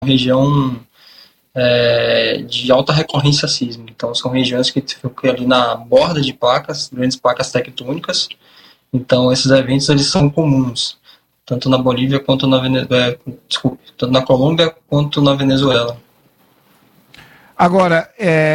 região de alta recorrência sísmica. Então, são regiões que ficam ali na borda de placas, grandes placas tectônicas. Então, esses eventos eles são comuns, tanto na Bolívia quanto na Venezuela, tanto na Colômbia quanto na Venezuela. Agora,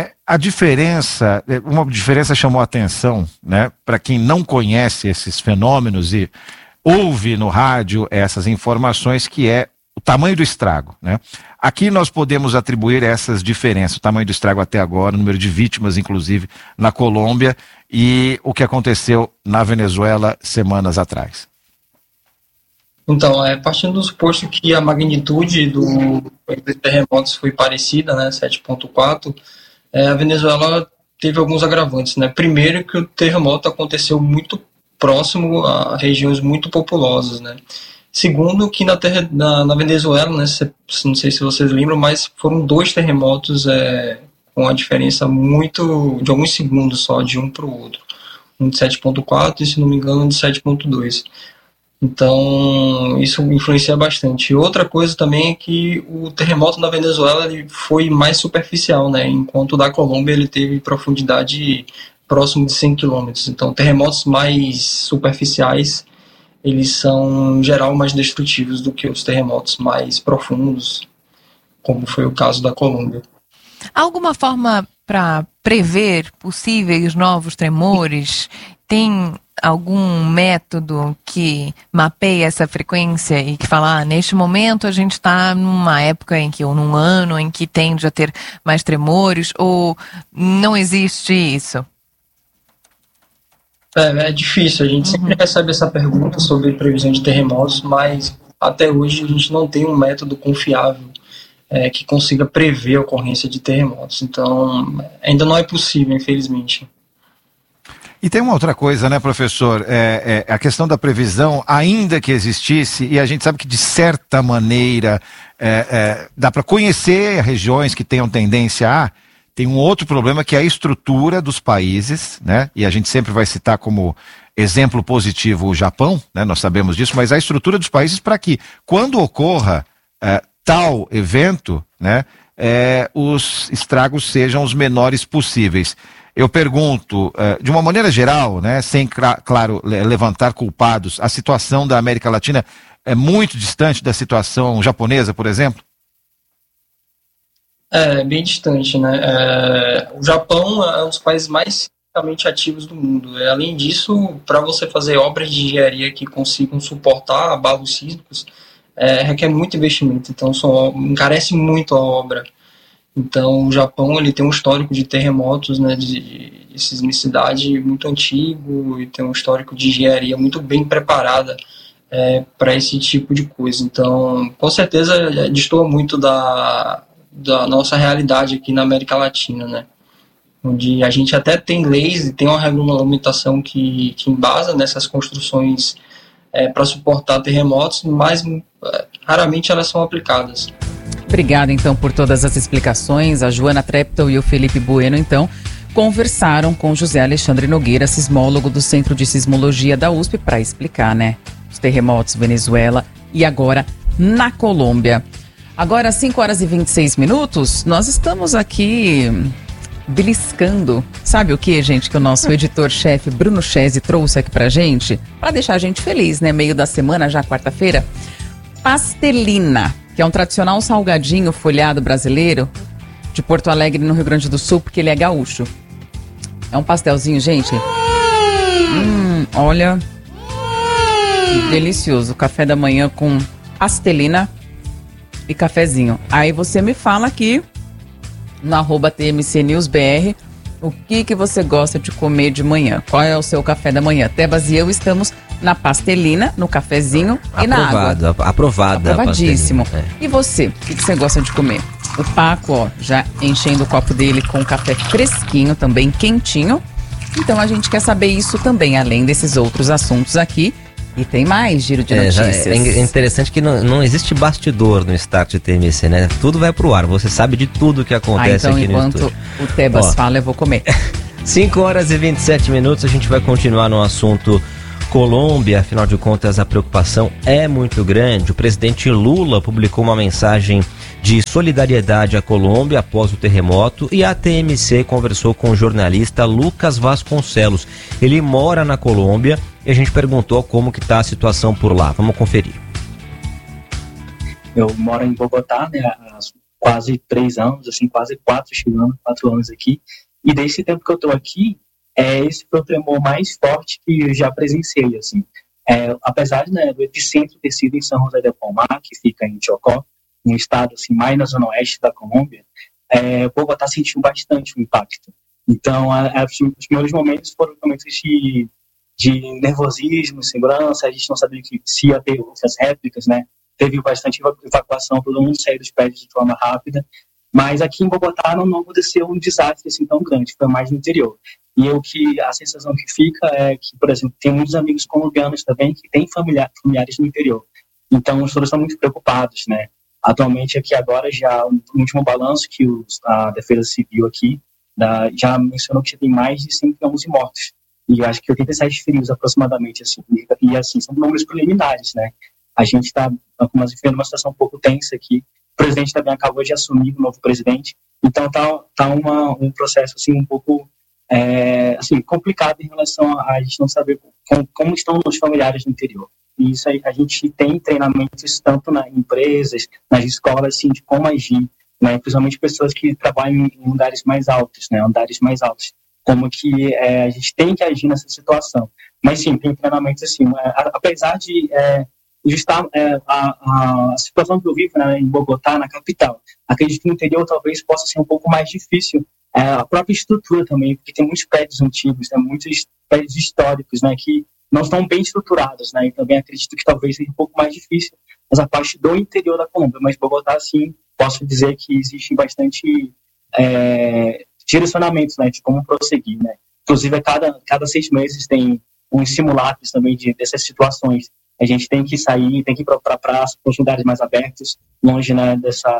uma diferença chamou a atenção, né, para quem não conhece esses fenômenos e ouve no rádio essas informações, que é o tamanho do estrago, né? Aqui nós podemos atribuir essas diferenças, o tamanho do estrago até agora, o número de vítimas, inclusive, na Colômbia, e o que aconteceu na Venezuela semanas atrás. Então, partindo do suposto que a magnitude dos terremotos foi parecida, né, 7,4, a Venezuela teve alguns agravantes, né? Primeiro, que o terremoto aconteceu muito próximo a regiões muito populosas, né? Segundo, que na Venezuela, né, não sei se vocês lembram, mas foram 2 terremotos com a diferença de alguns segundos só, de um para o outro. Um de 7,4 e, se não me engano, um de 7,2. Então, isso influencia bastante. Outra coisa também é que o terremoto na Venezuela ele foi mais superficial, né, enquanto o da Colômbia ele teve profundidade próximo de 100 km. Então, terremotos mais superficiais eles são, em geral, mais destrutivos do que os terremotos mais profundos, como foi o caso da Colômbia. Há alguma forma para prever possíveis novos tremores? Tem algum método que mapeia essa frequência e que fala, neste momento a gente está numa época ou num ano em que tende a ter mais tremores, ou não existe isso? É difícil, a gente sempre recebe essa pergunta sobre previsão de terremotos, mas até hoje a gente não tem um método confiável que consiga prever a ocorrência de terremotos. Então, ainda não é possível, infelizmente. E tem uma outra coisa, né, professor? A questão da previsão, ainda que existisse, e a gente sabe que de certa maneira dá para conhecer regiões que tenham tendência a... Tem um outro problema que é a estrutura dos países, né? E a gente sempre vai citar como exemplo positivo o Japão, né? Nós sabemos disso, mas a estrutura dos países para que, quando ocorra tal evento, né? Os estragos sejam os menores possíveis. Eu pergunto, de uma maneira geral, né? Sem, claro, levantar culpados, a situação da América Latina é muito distante da situação japonesa, por exemplo? Bem distante, né? O Japão é um dos países mais sismicamente ativos do mundo. Além disso, para você fazer obras de engenharia que consigam suportar abalos sísmicos, requer muito investimento. Então, encarece muito a obra. Então, o Japão ele tem um histórico de terremotos, né, de sismicidade muito antigo e tem um histórico de engenharia muito bem preparada para esse tipo de coisa. Então, com certeza, destoa muito da nossa realidade aqui na América Latina, né? Onde a gente até tem leis e tem uma regulamentação que embasa nessas construções para suportar terremotos, mas raramente elas são aplicadas. Obrigada, então, por todas as explicações. A Joana Treptow e o Felipe Bueno, então, conversaram com José Alexandre Nogueira, sismólogo do Centro de Sismologia da USP, para explicar, né, os terremotos Venezuela e agora na Colômbia. Agora, 5h26, nós estamos aqui beliscando. Sabe o que, gente, que o nosso editor-chefe Bruno Chese trouxe aqui pra gente? Pra deixar a gente feliz, né? Meio da semana, já quarta-feira. Pastelina, que é um tradicional salgadinho folhado brasileiro de Porto Alegre, no Rio Grande do Sul, porque ele é gaúcho. É um pastelzinho, gente. Olha. Delicioso. Café da manhã com pastelina e cafezinho. Aí você me fala aqui no @TMCNewsBR o que você gosta de comer de manhã. Qual é o seu café da manhã? Tebas e eu estamos na pastelina, no cafezinho e na água. Aprovadíssimo. E você? O que você gosta de comer? O Paco, ó, já enchendo o copo dele com café fresquinho, também quentinho. Então a gente quer saber isso também, além desses outros assuntos aqui. E tem mais giro de notícias. É interessante que não existe bastidor no Start de TMC, né? Tudo vai pro ar, você sabe de tudo que acontece aqui no estúdio. Enquanto o Tebas fala, eu vou comer. 5h27, a gente vai continuar no assunto Colômbia, afinal de contas a preocupação é muito grande. O presidente Lula publicou uma mensagem de solidariedade à Colômbia após o terremoto e a TMC conversou com o jornalista Lucas Vasconcelos. Ele mora na Colômbia e a gente perguntou como que está a situação por lá. Vamos conferir. Eu moro em Bogotá, né, há quase 3 anos, assim, quase 4 anos aqui. E desse tempo que eu estou aqui, esse foi o tremor mais forte que eu já presenciei, assim. Apesar, né, do epicentro ter sido em São José del Palmar, que fica em Chocó, um estado assim, mais na zona oeste da Colômbia, Bogotá sentiu bastante o impacto. Então, os primeiros momentos foram momentos de nervosismo, segurança, a gente não sabia se ia ter outras réplicas, né? Teve bastante evacuação, todo mundo saiu dos prédios de forma rápida, mas aqui em Bogotá não aconteceu um desastre assim tão grande, foi mais no interior. E a sensação que fica é que, por exemplo, tem muitos amigos colombianos também que têm familiares no interior. Então, os todos estão muito preocupados, né? Atualmente, aqui agora, já no último balanço que a Defesa Civil aqui já mencionou que já tem mais de 111 mortos. E eu acho que 87 feridos aproximadamente, assim. E assim, são números preliminares, né? A gente está vivendo uma situação um pouco tensa aqui. O presidente também acabou de assumir o novo presidente. Então, tá um processo, assim, um pouco assim, complicado em relação a gente não saber como estão os familiares no interior. E isso aí, a gente tem treinamentos tanto nas empresas, nas escolas, assim, de como agir, né? Principalmente pessoas que trabalham em lugares mais altos, né? Andares mais altos. Como que a gente tem que agir nessa situação. Mas sim, tem treinamentos assim, apesar de a situação que eu vivo, né, em Bogotá, na capital, acredito que no interior talvez possa ser um pouco mais difícil, a própria estrutura também, porque tem muitos prédios antigos, né, muitos prédios históricos, né, que não estão bem estruturados, né, e também acredito que talvez seja um pouco mais difícil essa parte do interior da Colômbia, mas Bogotá, sim, posso dizer que existe bastante direcionamentos, né, de como prosseguir, né. Inclusive, a cada 6 meses tem uns simulacros também dessas situações. A gente tem que sair, tem que ir para a praça, para os lugares mais abertos, longe, né,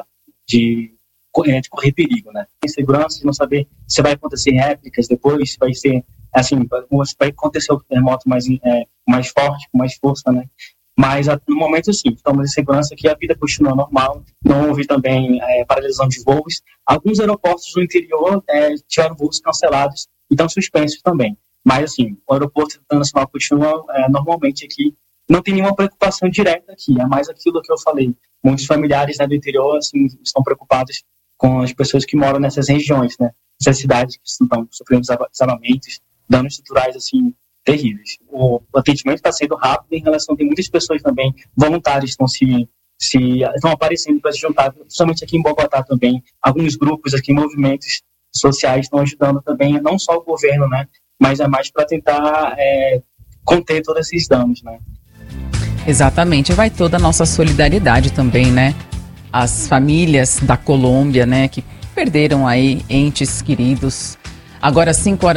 de correr perigo, né. Tem segurança de não saber se vai acontecer réplicas depois, se vai ser, assim, vai acontecer o terremoto mais forte, com mais força, né. Mas, no momento, sim, estamos em segurança que a vida continua normal, não houve também paralisação de voos. Alguns aeroportos no interior tiveram voos cancelados e estão suspensos também. Mas, assim, o aeroporto internacional continua normalmente aqui. Não tem nenhuma preocupação direta aqui, é mais aquilo que eu falei. Muitos familiares, né, do interior, assim, estão preocupados com as pessoas que moram nessas regiões, né, essas cidades que estão sofrendo desabamentos, danos estruturais, assim, terríveis. O atendimento está sendo rápido em relação, tem muitas pessoas também, voluntários, estão aparecendo para se juntar, principalmente aqui em Bogotá também. Alguns grupos aqui, movimentos sociais estão ajudando também, não só o governo, né, mas é mais para tentar conter todos esses danos, né. Exatamente, vai toda a nossa solidariedade também, né? As famílias da Colômbia, né, que perderam aí entes queridos. Agora,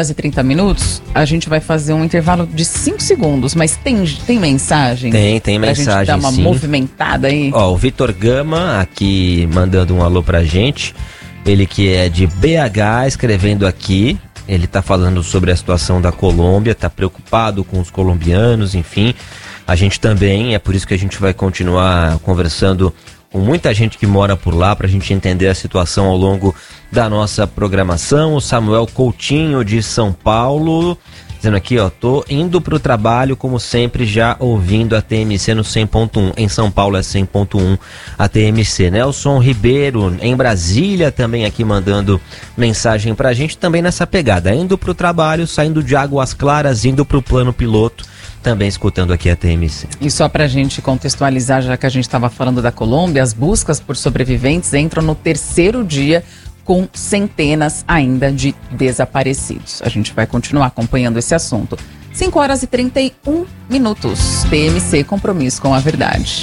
5h30, a gente vai fazer um intervalo de 5 segundos, mas tem mensagem? Tem mensagem, pra gente dar uma movimentada aí. Ó, o Vitor Gama aqui mandando um alô pra gente, ele que é de BH, escrevendo aqui, ele tá falando sobre a situação da Colômbia, tá preocupado com os colombianos, enfim. A gente também, é por isso que a gente vai continuar conversando com muita gente que mora por lá, para a gente entender a situação ao longo da nossa programação. O Samuel Coutinho, de São Paulo, dizendo aqui, ó, tô indo pro trabalho, como sempre, já ouvindo a TMC no 100.1. Em São Paulo é 100.1 a TMC. Nelson Ribeiro, em Brasília, também aqui mandando mensagem pra gente, também nessa pegada. Indo pro trabalho, saindo de Águas Claras, indo pro plano piloto, também escutando aqui a TMC. E só pra gente contextualizar, já que a gente estava falando da Colômbia, as buscas por sobreviventes entram no 3º dia, com centenas ainda de desaparecidos. A gente vai continuar acompanhando esse assunto. 5h31. TMC, compromisso com a verdade.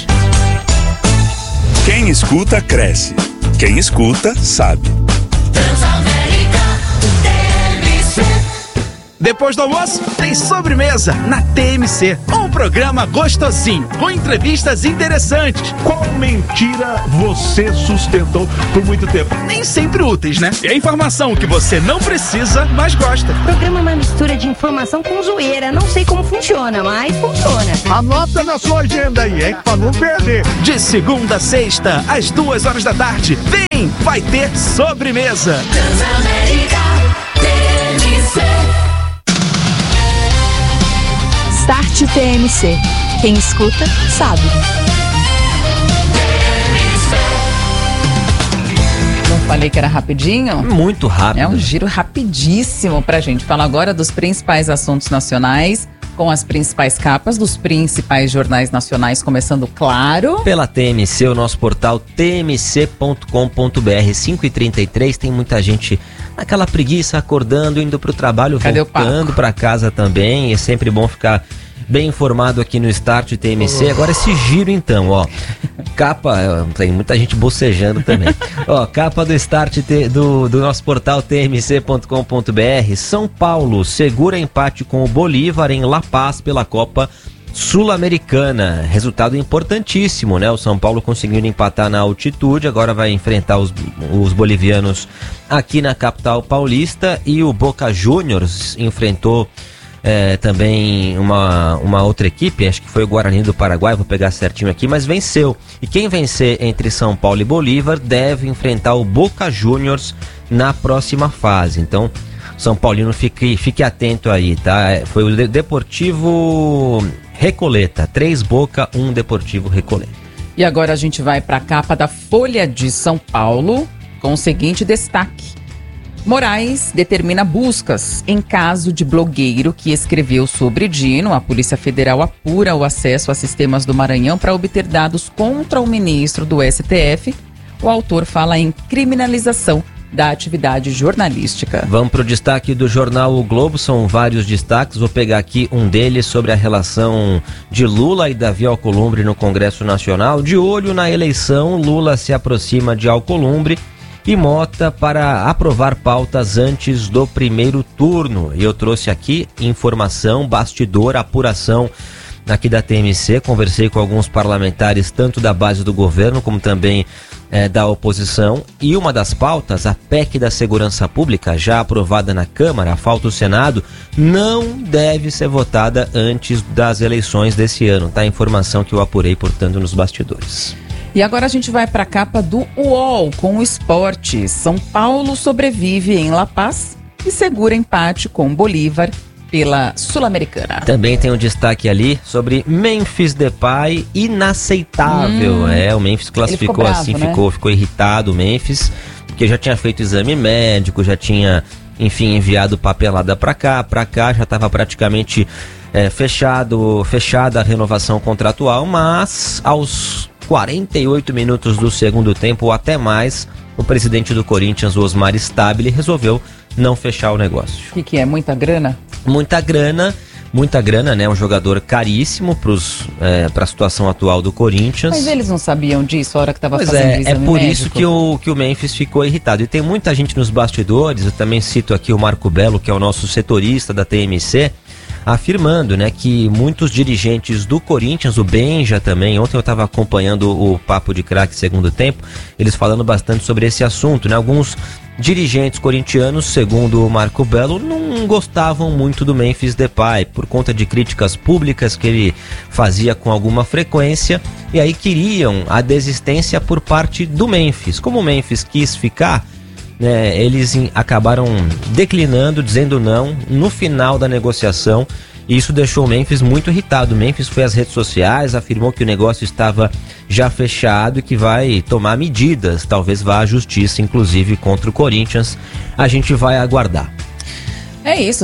Quem escuta, cresce. Quem escuta, sabe. Depois do almoço, tem sobremesa na TMC. Um programa gostosinho, com entrevistas interessantes. Qual mentira você sustentou por muito tempo? Nem sempre úteis, né? É informação que você não precisa, mas gosta. O programa é uma mistura de informação com zoeira. Não sei como funciona, mas funciona. Anota na sua agenda aí, hein? Pra não perder. De segunda a sexta, às 2h da tarde. Vem, vai ter sobremesa. Start TMC. Quem escuta, sabe. Não falei que era rapidinho? Muito rápido. É um giro rapidíssimo pra gente falar agora dos principais assuntos nacionais, com as principais capas dos principais jornais nacionais, começando, claro, pela TMC, o nosso portal tmc.com.br. 5h33, tem muita gente naquela preguiça, acordando, indo pro trabalho, voltando pra casa também. É sempre bom ficar bem informado aqui no Start TMC. Agora esse giro então, ó. Capa, tem muita gente bocejando também. Ó, capa do Start do nosso portal tmc.com.br. São Paulo segura empate com o Bolívar em La Paz pela Copa Sul-Americana. Resultado importantíssimo, né? O São Paulo conseguindo empatar na altitude, agora vai enfrentar os bolivianos aqui na capital paulista. E o Boca Juniors enfrentou também uma outra equipe, acho que foi o Guarani do Paraguai, vou pegar certinho aqui, mas venceu. E quem vencer entre São Paulo e Bolívar deve enfrentar o Boca Juniors na próxima fase. Então, São Paulino, fique atento aí, tá? Foi o Deportivo Recoleta, 3 Boca, 1 Deportivo Recoleta. E agora a gente vai para a capa da Folha de São Paulo, com o seguinte destaque. Moraes determina buscas em caso de blogueiro que escreveu sobre Dino. A Polícia Federal apura o acesso a sistemas do Maranhão para obter dados contra o ministro do STF. O autor fala em criminalização da atividade jornalística. Vamos para o destaque do jornal O Globo, são vários destaques, vou pegar aqui um deles sobre a relação de Lula e Davi Alcolumbre no Congresso Nacional. De olho na eleição, Lula se aproxima de Alcolumbre e Mota para aprovar pautas antes do primeiro turno. E eu trouxe aqui informação, bastidor, apuração aqui da TMC, conversei com alguns parlamentares, tanto da base do governo como também da oposição, e uma das pautas, a PEC da Segurança Pública, já aprovada na Câmara, falta o Senado, não deve ser votada antes das eleições desse ano, tá? Informação que eu apurei, portanto, nos bastidores. E agora a gente vai para a capa do UOL com o esporte. São Paulo sobrevive em La Paz e segura empate com Bolívar pela Sul-Americana. Também tem um destaque ali sobre Memphis Depay, inaceitável. O Memphis classificou bravo, assim, né? ficou irritado o Memphis, porque já tinha feito exame médico, já tinha, enfim, enviado papelada para cá, já estava praticamente fechada a renovação contratual, mas aos 48 minutos do segundo tempo ou até mais, o presidente do Corinthians, o Osmar Stabile, resolveu não fechar o negócio. O que é? Muita grana? Muita grana, né? Um jogador caríssimo para a situação atual do Corinthians. Mas eles não sabiam disso a hora que estava fazendo o exame médico. É por médico. isso que o Memphis ficou irritado. E tem muita gente nos bastidores, eu também cito aqui o Marco Belo, que é o nosso setorista da TMC, afirmando, né, que muitos dirigentes do Corinthians, o Benja também, ontem eu estava acompanhando o Papo de Craque segundo tempo, eles falando bastante sobre esse assunto, né? Alguns dirigentes corintianos, segundo o Marco Belo, não gostavam muito do Memphis Depay, por conta de críticas públicas que ele fazia com alguma frequência, e aí queriam a desistência por parte do Memphis. Como o Memphis quis ficar, eles acabaram declinando, dizendo não no final da negociação, e isso deixou o Memphis muito irritado. O Memphis foi às redes sociais, afirmou que o negócio estava já fechado e que vai tomar medidas, talvez vá à justiça, inclusive contra o Corinthians. A gente vai aguardar. É isso,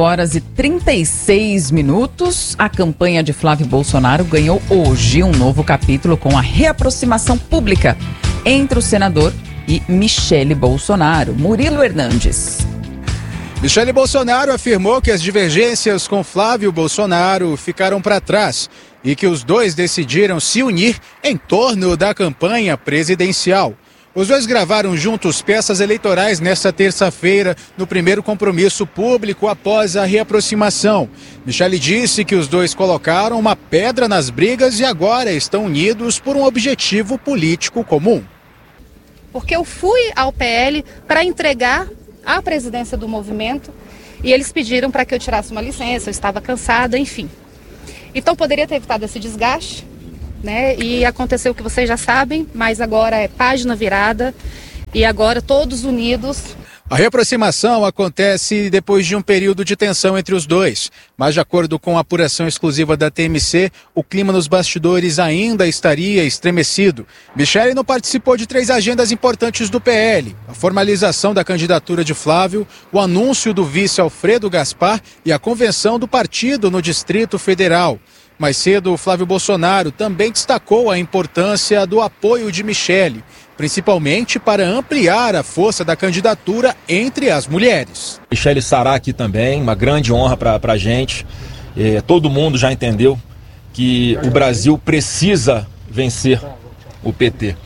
5h36. A campanha de Flávio Bolsonaro ganhou hoje um novo capítulo com a reaproximação pública entre o senador e Michele Bolsonaro. Murilo Hernandes. Michele Bolsonaro afirmou que as divergências com Flávio Bolsonaro ficaram para trás e que os dois decidiram se unir em torno da campanha presidencial. Os dois gravaram juntos peças eleitorais nesta terça-feira, no primeiro compromisso público após a reaproximação. Michele disse que os dois colocaram uma pedra nas brigas e agora estão unidos por um objetivo político comum. Porque eu fui ao PL para entregar a presidência do movimento e eles pediram para que eu tirasse uma licença, eu estava cansada, enfim. Então poderia ter evitado esse desgaste, né? E aconteceu o que vocês já sabem, mas agora é página virada e agora todos unidos. A reaproximação acontece depois de um período de tensão entre os dois, mas de acordo com a apuração exclusiva da TMC, o clima nos bastidores ainda estaria estremecido. Michele não participou de 3 agendas importantes do PL: a formalização da candidatura de Flávio, o anúncio do vice Alfredo Gaspar e a convenção do partido no Distrito Federal. Mais cedo, Flávio Bolsonaro também destacou a importância do apoio de Michele, principalmente para ampliar a força da candidatura entre as mulheres. Michele estará aqui também, uma grande honra para a gente. Todo mundo já entendeu que o Brasil precisa vencer o PT.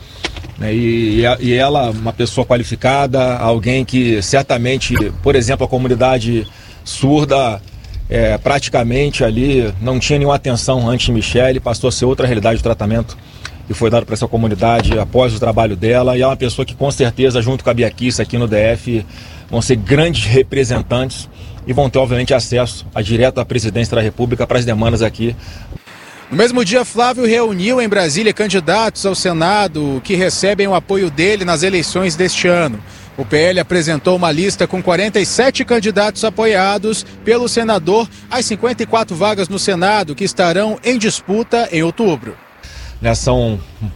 E ela, uma pessoa qualificada, alguém que certamente, por exemplo, a comunidade surda, praticamente ali não tinha nenhuma atenção antes de Michele, passou a ser outra realidade de tratamento que foi dado para essa comunidade após o trabalho dela, e é uma pessoa que com certeza, junto com a Bia Kicis aqui no DF, vão ser grandes representantes e vão ter obviamente acesso direto à presidência da República para as demandas aqui. No mesmo dia, Flávio reuniu em Brasília candidatos ao Senado que recebem o apoio dele nas eleições deste ano. O PL apresentou uma lista com 47 candidatos apoiados pelo senador às 54 vagas no Senado que estarão em disputa em outubro. São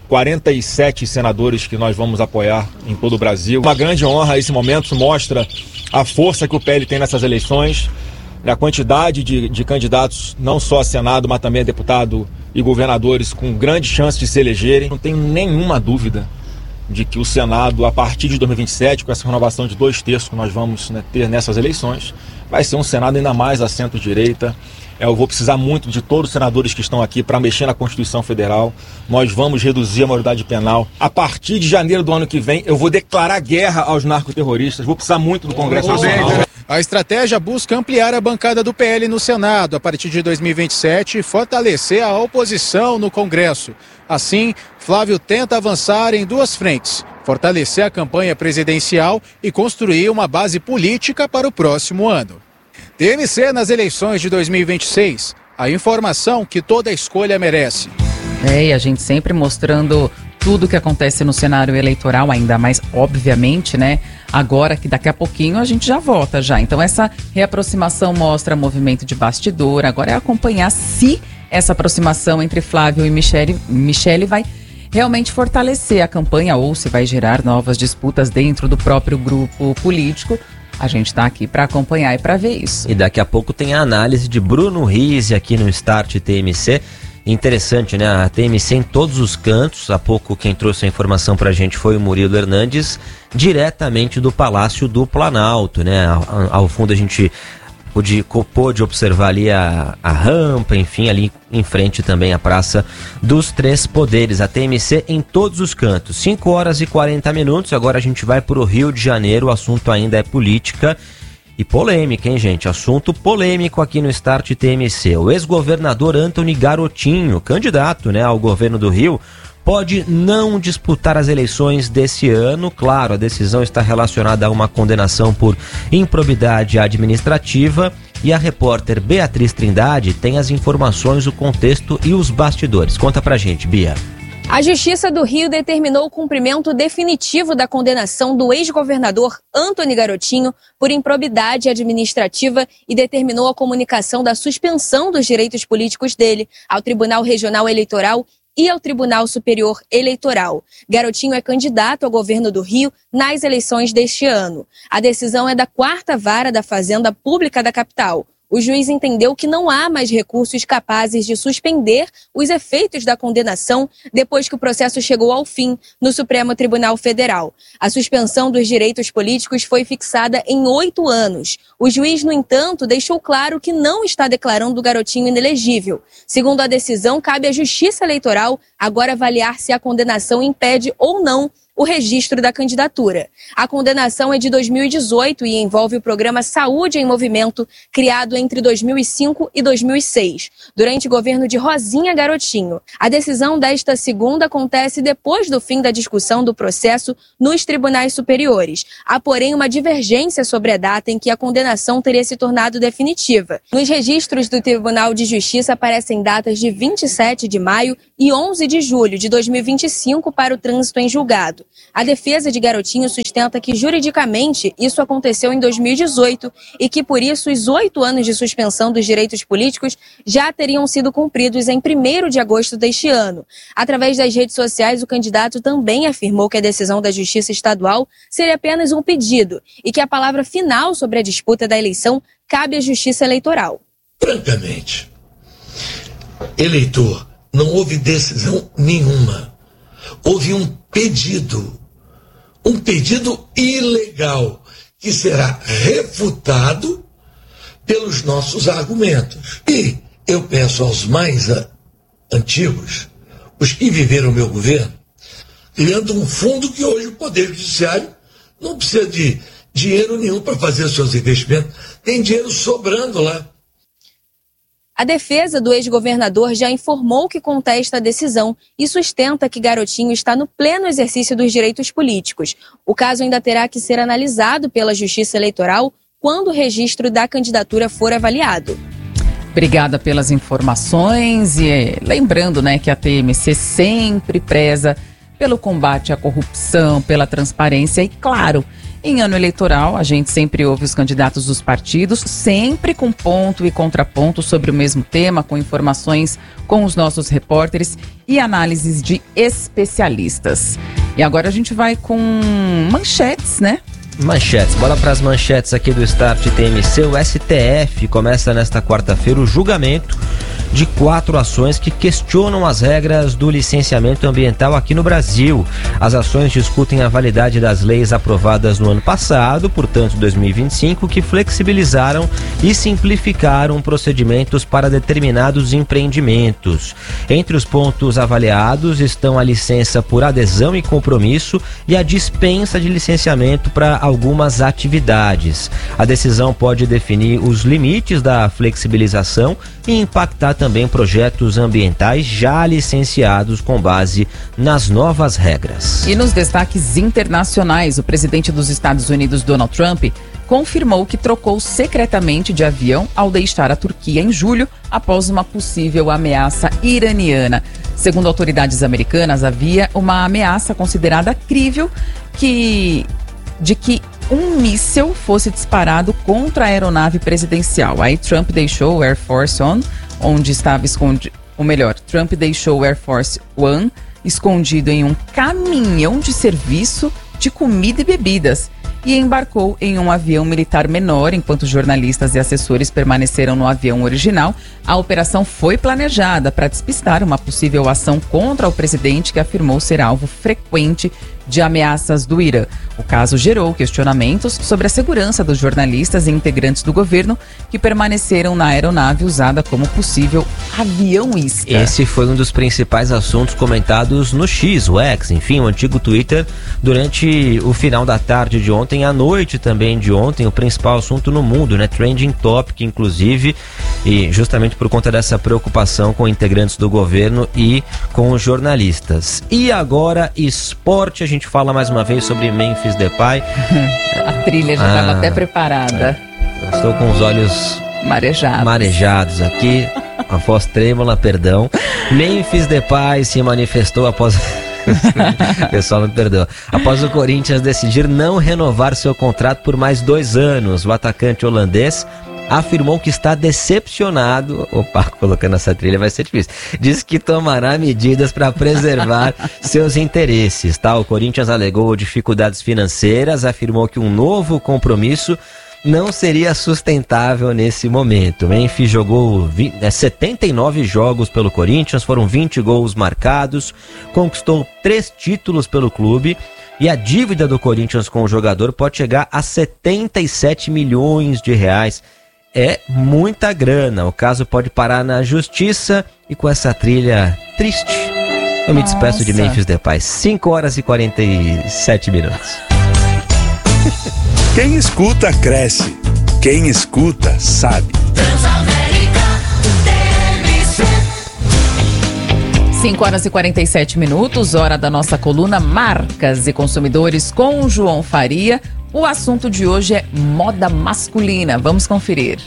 47 senadores que nós vamos apoiar em todo o Brasil. Uma grande honra esse momento, mostra a força que o PL tem nessas eleições, a quantidade de candidatos, não só a Senado, mas também a deputado e governadores com grande chance de se elegerem. Não tenho nenhuma dúvida de que o Senado, a partir de 2027, com essa renovação de 2/3 que nós vamos ter nessas eleições, vai ser um Senado ainda mais à centro-direita. Eu vou precisar muito de todos os senadores que estão aqui para mexer na Constituição Federal. Nós vamos reduzir a maioridade penal. A partir de janeiro do ano que vem, eu vou declarar guerra aos narcoterroristas. Vou precisar muito do Congresso Nacional. A estratégia busca ampliar a bancada do PL no Senado a partir de 2027 e fortalecer a oposição no Congresso. Assim, Flávio tenta avançar em 2 frentes: fortalecer a campanha presidencial e construir uma base política para o próximo ano. TMC nas eleições de 2026. A informação que toda escolha merece. E a gente sempre mostrando tudo o que acontece no cenário eleitoral, ainda mais, obviamente, né? Agora que daqui a pouquinho a gente já vota já. Então essa reaproximação mostra movimento de bastidor. Agora é acompanhar se essa aproximação entre Flávio e Michele vai realmente fortalecer a campanha ou se vai gerar novas disputas dentro do próprio grupo político. A gente está aqui para acompanhar e para ver isso. E daqui a pouco tem a análise de Bruno Rizzi aqui no Start TMC. Interessante, né? A TMC em todos os cantos. Há pouco quem trouxe a informação pra gente foi o Murilo Hernandes, diretamente do Palácio do Planalto, né? Ao fundo a gente pôde observar ali a rampa, enfim, ali em frente também a Praça dos Três Poderes. A TMC em todos os cantos. 5h40. Agora a gente vai pro Rio de Janeiro. O assunto ainda é política e polêmica, hein, gente? Assunto polêmico aqui no Start TMC. O ex-governador Antony Garotinho, candidato, né, ao governo do Rio, pode não disputar as eleições desse ano. Claro, a decisão está relacionada a uma condenação por improbidade administrativa. E a repórter Beatriz Trindade tem as informações, o contexto e os bastidores. Conta pra gente, Bia. A Justiça do Rio determinou o cumprimento definitivo da condenação do ex-governador Antony Garotinho por improbidade administrativa e determinou a comunicação da suspensão dos direitos políticos dele ao Tribunal Regional Eleitoral e ao Tribunal Superior Eleitoral. Garotinho é candidato ao governo do Rio nas eleições deste ano. A decisão é da 4ª Vara da Fazenda Pública da capital. O juiz entendeu que não há mais recursos capazes de suspender os efeitos da condenação depois que o processo chegou ao fim no Supremo Tribunal Federal. A suspensão dos direitos políticos foi fixada em 8 anos. O juiz, no entanto, deixou claro que não está declarando o Garotinho inelegível. Segundo a decisão, cabe à Justiça Eleitoral agora avaliar se a condenação impede ou não o registro da candidatura. A condenação é de 2018 e envolve o programa Saúde em Movimento, criado entre 2005 e 2006, durante o governo de Rosinha Garotinho. A decisão desta segunda acontece depois do fim da discussão do processo nos tribunais superiores. Há, porém, uma divergência sobre a data em que a condenação teria se tornado definitiva. Nos registros do Tribunal de Justiça aparecem datas de 27 de maio e 11 de julho de 2025 para o trânsito em julgado. A defesa de Garotinho sustenta que, juridicamente, isso aconteceu em 2018 e que, por isso, os 8 anos de suspensão dos direitos políticos já teriam sido cumpridos em 1º de agosto deste ano. Através das redes sociais, o candidato também afirmou que a decisão da Justiça Estadual seria apenas um pedido e que a palavra final sobre a disputa da eleição cabe à Justiça Eleitoral. Francamente, eleitor, não houve decisão nenhuma. Houve um pedido ilegal que será refutado pelos nossos argumentos. E eu peço aos mais antigos, os que viveram o meu governo, criando um fundo que hoje o Poder Judiciário não precisa de dinheiro nenhum para fazer seus investimentos, tem dinheiro sobrando lá. A defesa do ex-governador já informou que contesta a decisão e sustenta que Garotinho está no pleno exercício dos direitos políticos. O caso ainda terá que ser analisado pela Justiça Eleitoral quando o registro da candidatura for avaliado. Obrigada pelas informações e lembrando, né, que a TMC sempre preza pelo combate à corrupção, pela transparência e, claro, em ano eleitoral, a gente sempre ouve os candidatos dos partidos, sempre com ponto e contraponto sobre o mesmo tema, com informações com os nossos repórteres e análises de especialistas. E agora a gente vai com manchetes, né? Manchetes, bola para as manchetes aqui do Start TMC. O STF começa nesta quarta-feira o julgamento de 4 ações que questionam as regras do licenciamento ambiental aqui no Brasil. As ações discutem a validade das leis aprovadas no ano passado, portanto 2025, que flexibilizaram e simplificaram procedimentos para determinados empreendimentos. Entre os pontos avaliados estão a licença por adesão e compromisso e a dispensa de licenciamento para algumas atividades. A decisão pode definir os limites da flexibilização e impactar também projetos ambientais já licenciados com base nas novas regras. E nos destaques internacionais, o presidente dos Estados Unidos, Donald Trump, confirmou que trocou secretamente de avião ao deixar a Turquia em julho após uma possível ameaça iraniana. Segundo autoridades americanas, havia uma ameaça considerada crível de que um míssil fosse disparado contra a aeronave presidencial. Aí Trump deixou o Air Force One, onde estava escondido, Trump deixou o Air Force One escondido em um caminhão de serviço de comida e bebidas e embarcou em um avião militar menor, enquanto jornalistas e assessores permaneceram no avião original. A operação foi planejada para despistar uma possível ação contra o presidente, que afirmou ser alvo frequente de ameaças do Irã. O caso gerou questionamentos sobre a segurança dos jornalistas e integrantes do governo que permaneceram na aeronave usada como possível avião isca. Esse foi um dos principais assuntos comentados no X, o X, enfim, o antigo Twitter, durante o final da tarde de ontem, à noite também de ontem, o principal assunto no mundo, né? Trending Topic, inclusive, e justamente por conta dessa preocupação com integrantes do governo e com os jornalistas. E agora, esporte, a gente fala mais uma vez sobre Memphis Depay. A trilha já estava até preparada. Estou com os olhos marejados aqui, a voz trêmula, perdão. Memphis Depay se manifestou após... Pessoal, me perdoa. Após o Corinthians decidir não renovar seu contrato por mais 2 anos, o atacante holandês afirmou que está decepcionado. Opa, colocando essa trilha vai ser difícil. Diz que tomará medidas para preservar seus interesses, tá? O Corinthians alegou dificuldades financeiras, afirmou que um novo compromisso não seria sustentável nesse momento. Memphis jogou 79 jogos pelo Corinthians, foram 20 gols marcados, conquistou 3 títulos pelo clube e a dívida do Corinthians com o jogador pode chegar a 77 milhões de reais. É muita grana. O caso pode parar na justiça e com essa trilha triste, Eu me despeço de Memphis Depay. 5 horas e 47 minutos. Quem escuta, cresce. Quem escuta, sabe. 5 horas e 47 minutos, hora da nossa coluna Marcas e Consumidores com o João Faria. O assunto de hoje é moda masculina. Vamos conferir.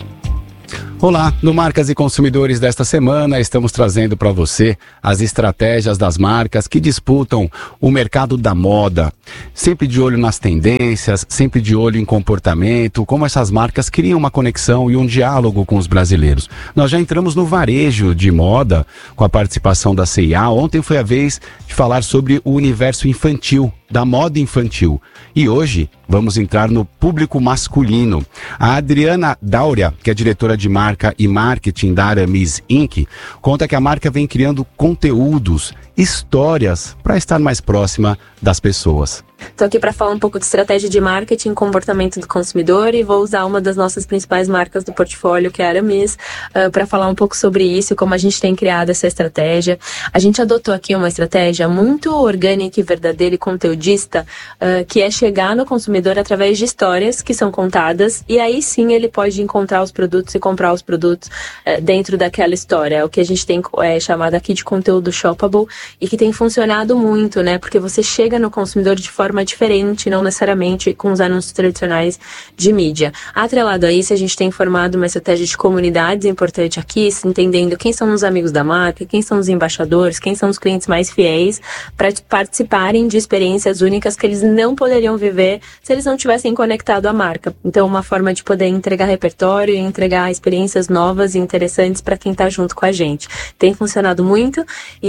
Olá, no Marcas e Consumidores desta semana estamos trazendo para você as estratégias das marcas que disputam o mercado da moda. Sempre de olho nas tendências, sempre de olho em comportamento, como essas marcas criam uma conexão e um diálogo com os brasileiros. Nós já entramos no varejo de moda com a participação da C&A. Ontem foi a vez de falar sobre o universo infantil, da moda infantil. E hoje vamos entrar no público masculino. A Adriana Dáurea, que é diretora de marca e marketing da Aramis Inc., conta que a marca vem criando conteúdos, histórias para estar mais próxima das pessoas. Estou aqui para falar um pouco de estratégia de marketing, comportamento do consumidor, e vou usar uma das nossas principais marcas do portfólio, que é a Aramis, para falar um pouco sobre isso, como a gente tem criado essa estratégia. A gente adotou aqui uma estratégia muito orgânica e verdadeira e conteudista, que é chegar no consumidor através de histórias que são contadas, e aí sim ele pode encontrar os produtos e comprar os produtos dentro daquela história. O que a gente tem chamado aqui de conteúdo shoppable, e que tem funcionado muito, né? Porque você chega no consumidor de forma diferente, não necessariamente com os anúncios tradicionais de mídia. Atrelado a isso, a gente tem formado uma estratégia de comunidades importante aqui, entendendo quem são os amigos da marca, quem são os embaixadores, quem são os clientes mais fiéis, para participarem de experiências únicas que eles não poderiam viver se eles não tivessem conectado à marca. Então, uma forma de poder entregar repertório e entregar experiências novas e interessantes para quem está junto com a gente. Tem funcionado muito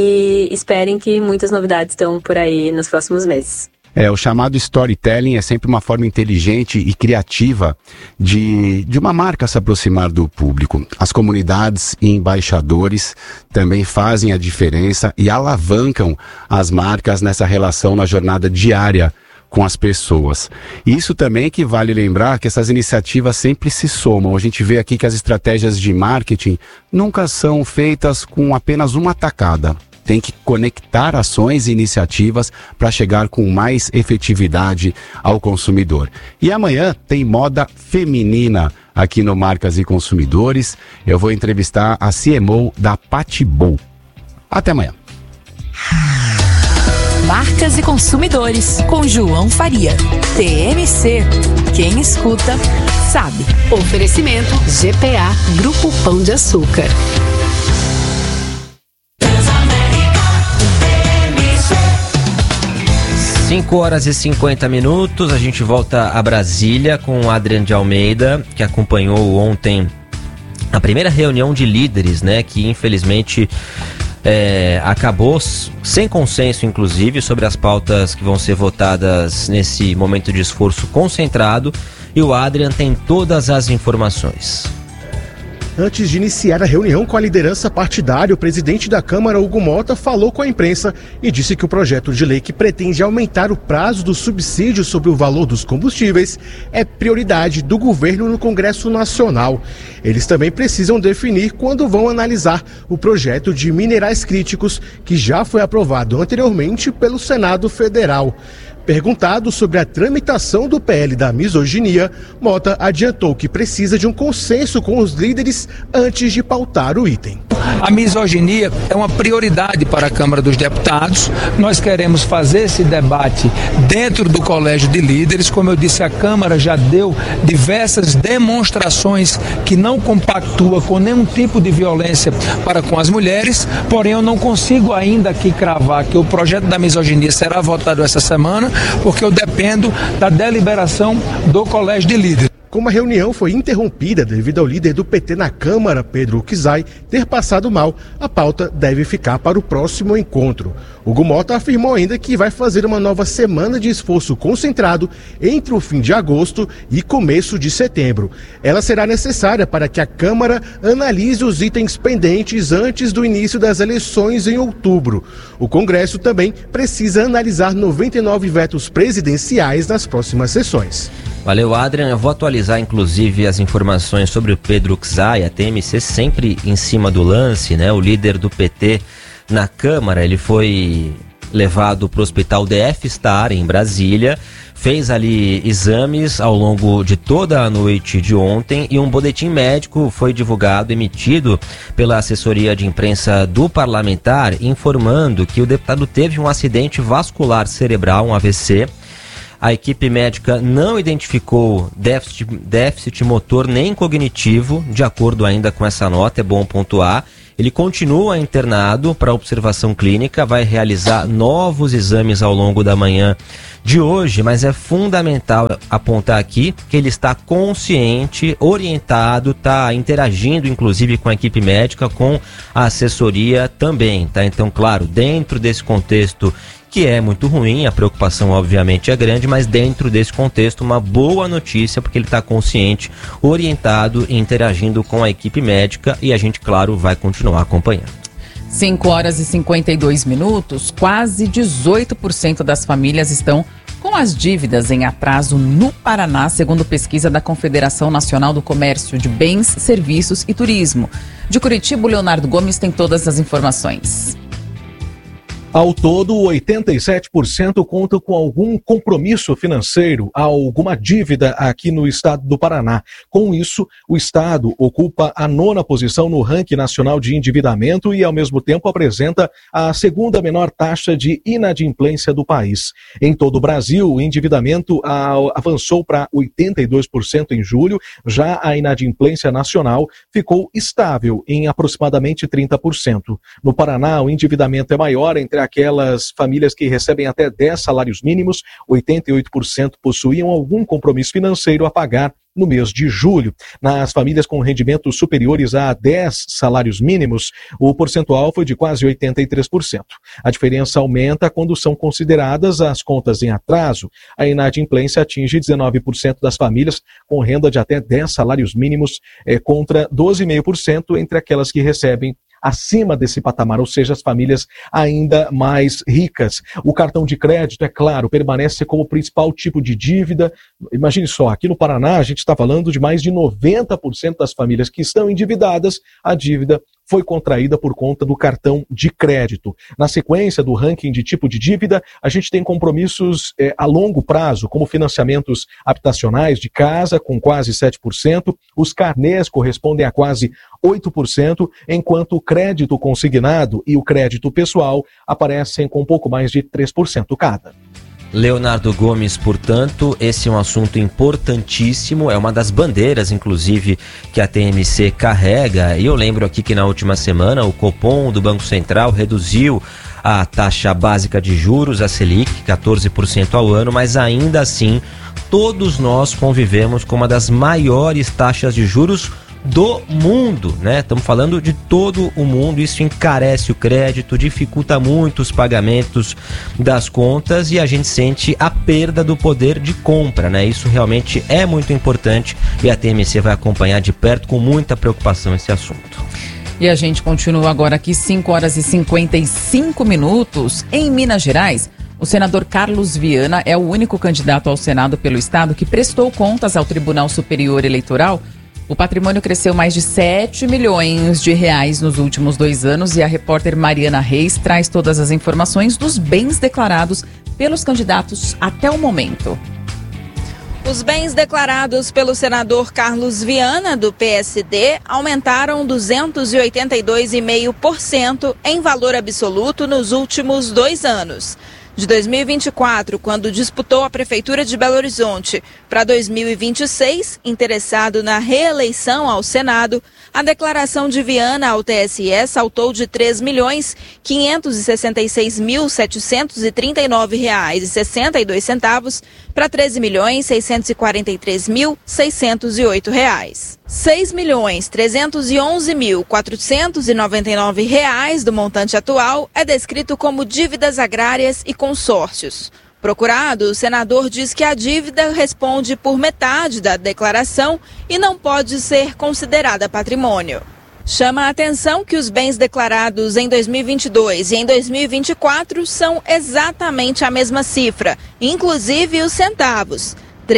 e esperem que muitas novidades estão por aí nos próximos meses. O chamado storytelling é sempre uma forma inteligente e criativa de uma marca se aproximar do público. As comunidades e embaixadores também fazem a diferença e alavancam as marcas nessa relação na jornada diária com as pessoas. E isso também que vale lembrar que essas iniciativas sempre se somam. A gente vê aqui que as estratégias de marketing nunca são feitas com apenas uma tacada. Tem que conectar ações e iniciativas para chegar com mais efetividade ao consumidor. E amanhã tem moda feminina aqui no Marcas e Consumidores. Eu vou entrevistar a CMO da Patibou. Até amanhã. Marcas e Consumidores, com João Faria. TMC. Quem escuta, sabe. Oferecimento GPA, Grupo Pão de Açúcar. 5 horas e 50 minutos, a gente volta a Brasília com o Adrian de Almeida, que acompanhou ontem a primeira reunião de líderes, né, que infelizmente acabou sem consenso, inclusive, sobre as pautas que vão ser votadas nesse momento de esforço concentrado, e o Adrian tem todas as informações. Antes de iniciar a reunião com a liderança partidária, o presidente da Câmara, Hugo Mota, falou com a imprensa e disse que o projeto de lei que pretende aumentar o prazo do subsídio sobre o valor dos combustíveis é prioridade do governo no Congresso Nacional. Eles também precisam definir quando vão analisar o projeto de minerais críticos, que já foi aprovado anteriormente pelo Senado Federal. Perguntado sobre a tramitação do PL da misoginia, Mota adiantou que precisa de um consenso com os líderes antes de pautar o item. A misoginia é uma prioridade para a Câmara dos Deputados. Nós queremos fazer esse debate dentro do Colégio de Líderes. Como eu disse, a Câmara já deu diversas demonstrações que não compactua com nenhum tipo de violência para com as mulheres, porém eu não consigo ainda aqui cravar que o projeto da misoginia será votado essa semana, porque eu dependo da deliberação do Colégio de Líderes. Como a reunião foi interrompida devido ao líder do PT na Câmara, Pedro Uczai, ter passado mal, a pauta deve ficar para o próximo encontro. Hugo Mota afirmou ainda que vai fazer uma nova semana de esforço concentrado entre o fim de agosto e começo de setembro. Ela será necessária para que a Câmara analise os itens pendentes antes do início das eleições em outubro. O Congresso também precisa analisar 99 vetos presidenciais nas próximas sessões. Valeu, Adrian. Eu vou atualizar, inclusive, as informações sobre o Pedro Uczai, a TMC sempre em cima do lance, né? O líder do PT na Câmara. Ele foi levado para o Hospital DF Star, em Brasília, fez ali exames ao longo de toda a noite de ontem e um boletim médico foi divulgado, emitido pela assessoria de imprensa do parlamentar, informando que o deputado teve um acidente vascular cerebral, um AVC. A equipe médica não identificou déficit motor nem cognitivo, de acordo ainda com essa nota, é bom pontuar. Ele continua internado para observação clínica, vai realizar novos exames ao longo da manhã de hoje, mas é fundamental apontar aqui que ele está consciente, orientado, está interagindo inclusive com a equipe médica, com a assessoria também, tá? Então, claro, dentro desse contexto que é muito ruim, a preocupação obviamente é grande, mas dentro desse contexto uma boa notícia, porque ele está consciente, orientado e interagindo com a equipe médica, e a gente, claro, vai continuar acompanhando. 5h52, quase 18% das famílias estão com as dívidas em atraso no Paraná, segundo pesquisa da Confederação Nacional do Comércio de Bens, Serviços e Turismo. De Curitiba, o Leonardo Gomes tem todas as informações. Ao todo, 87% contam com algum compromisso financeiro, alguma dívida aqui no estado do Paraná. Com isso, o estado ocupa a 9ª posição no ranking nacional de endividamento e, ao mesmo tempo, apresenta a 2ª menor taxa de inadimplência do país. Em todo o Brasil, o endividamento avançou para 82% em julho, já a inadimplência nacional ficou estável em aproximadamente 30%. No Paraná, o endividamento é maior entre aquelas famílias que recebem até 10 salários mínimos, 88% possuíam algum compromisso financeiro a pagar no mês de julho. Nas famílias com rendimentos superiores a 10 salários mínimos, o percentual foi de quase 83%. A diferença aumenta quando são consideradas as contas em atraso. A inadimplência atinge 19% das famílias com renda de até 10 salários mínimos, contra 12,5% entre aquelas que recebem acima desse patamar, ou seja, as famílias ainda mais ricas. O cartão de crédito, é claro, permanece como principal tipo de dívida. Imagine só, aqui no Paraná a gente está falando de mais de 90% das famílias que estão endividadas, a dívida foi contraída por conta do cartão de crédito. Na sequência do ranking de tipo de dívida, a gente tem compromissos a longo prazo, como financiamentos habitacionais de casa, com quase 7%, os carnês correspondem a quase 8%, enquanto o crédito consignado e o crédito pessoal aparecem com um pouco mais de 3% cada. Leonardo Gomes, portanto, esse é um assunto importantíssimo, é uma das bandeiras, inclusive, que a TMC carrega, e eu lembro aqui que na última semana o Copom do Banco Central reduziu a taxa básica de juros, a Selic, 14% ao ano, mas ainda assim todos nós convivemos com uma das maiores taxas de juros do mundo, né? Estamos falando de todo o mundo, isso encarece o crédito, dificulta muito os pagamentos das contas e a gente sente a perda do poder de compra, né? Isso realmente é muito importante e a TMC vai acompanhar de perto com muita preocupação esse assunto. E a gente continua agora aqui, 5h55, em Minas Gerais. O senador Carlos Viana é o único candidato ao Senado pelo estado que prestou contas ao Tribunal Superior Eleitoral. O patrimônio cresceu mais de 7 milhões de reais nos últimos 2 anos e a repórter Mariana Reis traz todas as informações dos bens declarados pelos candidatos até o momento. Os bens declarados pelo senador Carlos Viana, do PSD, aumentaram 282,5% em valor absoluto nos últimos 2 anos. De 2024, quando disputou a Prefeitura de Belo Horizonte, para 2026, interessado na reeleição ao Senado, a declaração de Viana ao TSE saltou de R$ 3.566.739,62 para R$ 13.643.608. R$ 6.311.499 do montante atual é descrito como dívidas agrárias e consórcios. Procurado, o senador diz que a dívida responde por metade da declaração e não pode ser considerada patrimônio. Chama a atenção que os bens declarados em 2022 e em 2024 são exatamente a mesma cifra, inclusive os centavos. R$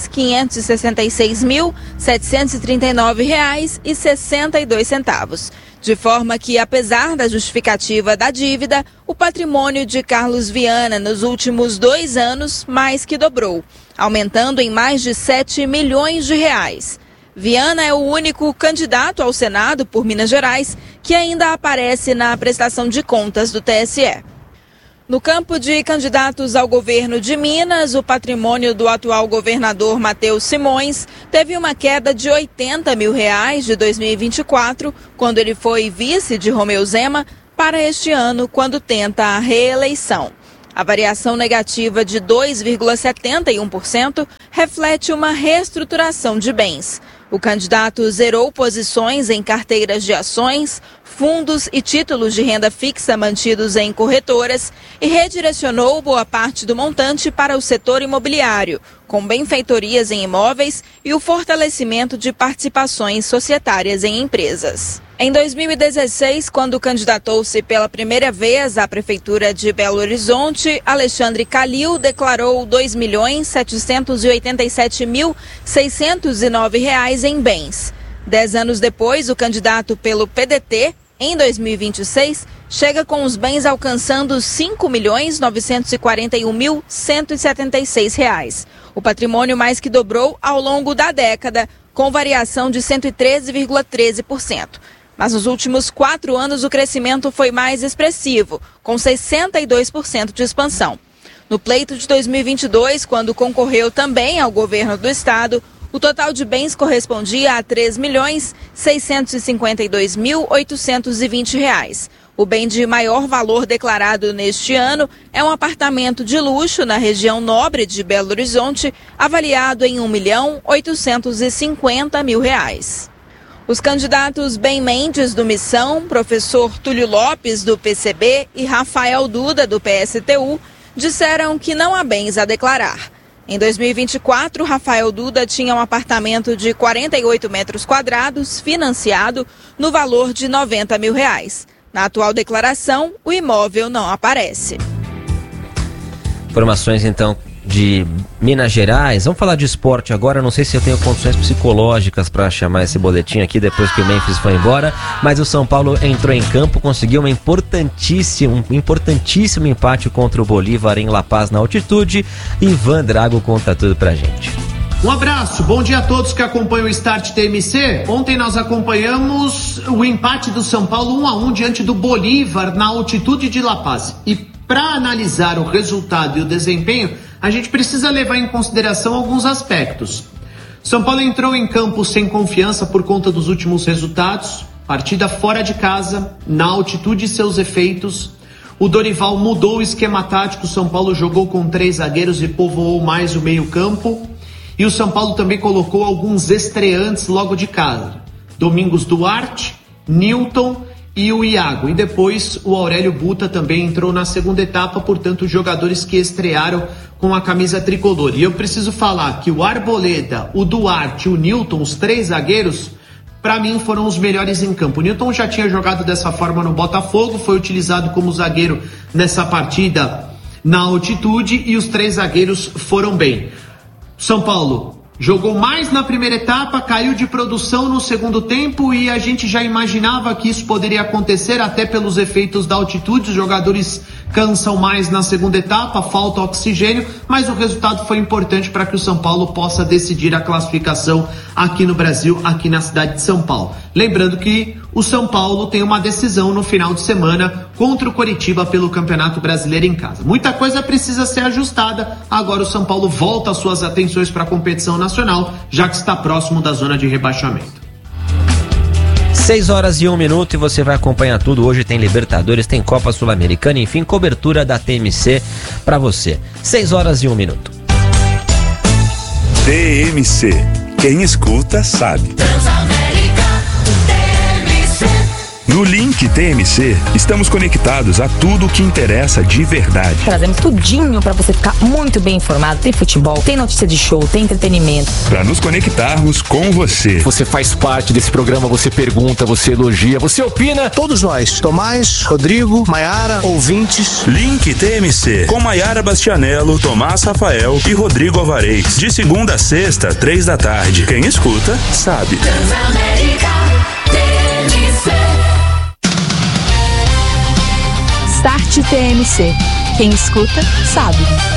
3.566.739,62. De forma que, apesar da justificativa da dívida, o patrimônio de Carlos Viana nos últimos 2 anos mais que dobrou, aumentando em mais de 7 milhões de reais. Viana é o único candidato ao Senado por Minas Gerais que ainda aparece na prestação de contas do TSE. No campo de candidatos ao governo de Minas, o patrimônio do atual governador Matheus Simões teve uma queda de R$80 mil de 2024, quando ele foi vice de Romeu Zema, para este ano, quando tenta a reeleição. A variação negativa de 2,71% reflete uma reestruturação de bens. O candidato zerou posições em carteiras de ações, fundos e títulos de renda fixa mantidos em corretoras e redirecionou boa parte do montante para o setor imobiliário, com benfeitorias em imóveis e o fortalecimento de participações societárias em empresas. Em 2016, quando candidatou-se pela primeira vez à Prefeitura de Belo Horizonte, Alexandre Calil declarou R$ 2.787.609 em bens. 10 anos depois, o candidato pelo PDT, em 2026, chega com os bens alcançando R$ 5.941.176. O patrimônio mais que dobrou ao longo da década, com variação de 113,13%. Mas nos últimos 4 anos o crescimento foi mais expressivo, com 62% de expansão. No pleito de 2022, quando concorreu também ao governo do estado, o total de bens correspondia a R$ 3.652.820. O bem de maior valor declarado neste ano é um apartamento de luxo na região nobre de Belo Horizonte, avaliado em R$ 1.850.000. Os candidatos Ben Mendes, do Missão, professor Túlio Lopes, do PCB e Rafael Duda, do PSTU, disseram que não há bens a declarar. Em 2024, Rafael Duda tinha um apartamento de 48 metros quadrados, financiado, no valor de R$ 90 mil. Na atual declaração, o imóvel não aparece. Informações, então, de Minas Gerais. Vamos falar de esporte agora. Não sei se eu tenho condições psicológicas para chamar esse boletim aqui depois que o Memphis foi embora, mas o São Paulo entrou em campo, conseguiu um importantíssimo empate contra o Bolívar em La Paz, na altitude. Ivan Drago conta tudo pra gente. Um abraço, bom dia a todos que acompanham o Start TMC. Ontem nós acompanhamos o empate do São Paulo 1-1 diante do Bolívar na altitude de La Paz. E para analisar o resultado e o desempenho, a gente precisa levar em consideração alguns aspectos. São Paulo entrou em campo sem confiança por conta dos últimos resultados, partida fora de casa, na altitude e seus efeitos. O Dorival mudou o esquema tático, o São Paulo jogou com 3 zagueiros e povoou mais o meio-campo. E o São Paulo também colocou alguns estreantes logo de casa. Domingos Duarte, Newton e o Iago. E depois o Aurélio Buta também entrou na segunda etapa, portanto, jogadores que estrearam com a camisa tricolor. E eu preciso falar que o Arboleda, o Duarte e o Newton, os 3 zagueiros, para mim foram os melhores em campo. O Newton já tinha jogado dessa forma no Botafogo, foi utilizado como zagueiro nessa partida na altitude e os 3 zagueiros foram bem. São Paulo jogou mais na primeira etapa, caiu de produção no segundo tempo e a gente já imaginava que isso poderia acontecer até pelos efeitos da altitude. Os jogadores cansam mais na segunda etapa, falta oxigênio, mas o resultado foi importante para que o São Paulo possa decidir a classificação aqui no Brasil, aqui na cidade de São Paulo. Lembrando que o São Paulo tem uma decisão no final de semana contra o Coritiba pelo Campeonato Brasileiro em casa. Muita coisa precisa ser ajustada. Agora o São Paulo volta as suas atenções para a competição nacional, já que está próximo da zona de rebaixamento. 6h01 e você vai acompanhar tudo. Hoje tem Libertadores, tem Copa Sul-Americana, enfim, cobertura da TMC para você. 6h01. TMC. Quem escuta sabe. No Link TMC, estamos conectados a tudo o que interessa de verdade. Trazemos tudinho para você ficar muito bem informado. Tem futebol, tem notícia de show, tem entretenimento. Para nos conectarmos com você. Você faz parte desse programa, você pergunta, você elogia, você opina. Todos nós, Tomás, Rodrigo, Maiara, ouvintes. Link TMC, com Maiara Bastianello, Tomás Rafael e Rodrigo Alvarez. De segunda a sexta, 3 da tarde. Quem escuta, sabe. Start TMC. Quem escuta, sabe.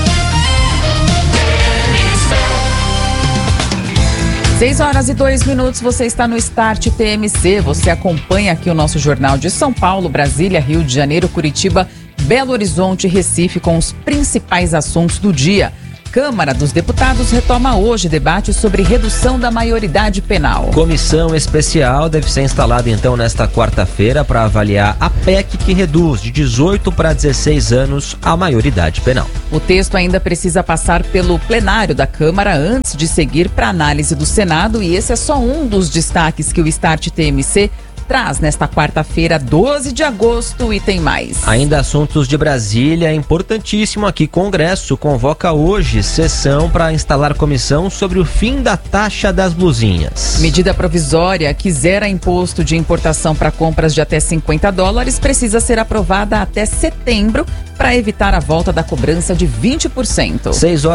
6h02, você está no Start TMC, você acompanha aqui o nosso jornal de São Paulo, Brasília, Rio de Janeiro, Curitiba, Belo Horizonte e Recife com os principais assuntos do dia. Câmara dos Deputados retoma hoje debate sobre redução da maioridade penal. Comissão especial deve ser instalada então nesta quarta-feira para avaliar a PEC que reduz de 18 para 16 anos a maioridade penal. O texto ainda precisa passar pelo plenário da Câmara antes de seguir para análise do Senado e esse é só um dos destaques que o Start TMC traz nesta quarta-feira, 12 de agosto, e tem mais. Ainda assuntos de Brasília, é importantíssimo aqui. Congresso convoca hoje sessão para instalar comissão sobre o fim da taxa das blusinhas. Medida provisória que zera imposto de importação para compras de até $50 precisa ser aprovada até setembro para evitar a volta da cobrança de 20%.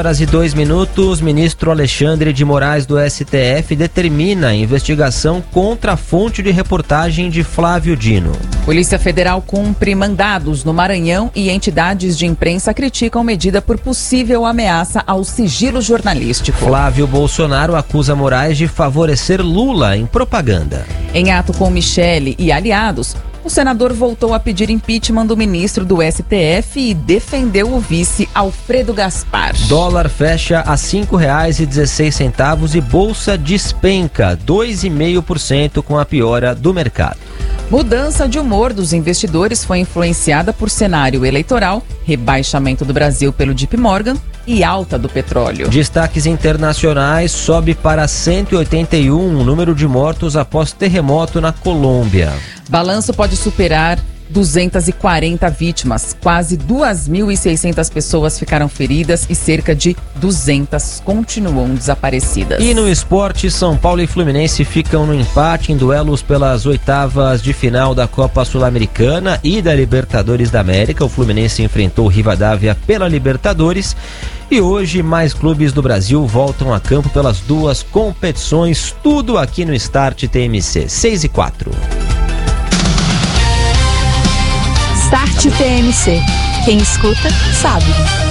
6h02, ministro Alexandre de Moraes do STF determina a investigação contra a fonte de reportagem de Flávio Dino. Polícia Federal cumpre mandados no Maranhão e entidades de imprensa criticam medida por possível ameaça ao sigilo jornalístico. Flávio Bolsonaro acusa Moraes de favorecer Lula em propaganda. Em ato com Michele e aliados, o senador voltou a pedir impeachment do ministro do STF e defendeu o vice Alfredo Gaspar. Dólar fecha a R$ 5,16 e bolsa despenca 2,5% com a piora do mercado. Mudança de humor dos investidores foi influenciada por cenário eleitoral, rebaixamento do Brasil pelo JP Morgan e alta do petróleo. Destaques internacionais: sobe para 181 o número de mortos após terremoto na Colômbia. Balanço pode superar 240 vítimas, quase 2.600 pessoas ficaram feridas e cerca de 200 continuam desaparecidas. E no esporte, São Paulo e Fluminense ficam no empate em duelos pelas oitavas de final da Copa Sul-Americana e da Libertadores da América. O Fluminense enfrentou o Rivadavia pela Libertadores e hoje mais clubes do Brasil voltam a campo pelas duas competições, tudo aqui no Start TMC. 6h04. Start TMC. Quem escuta, sabe.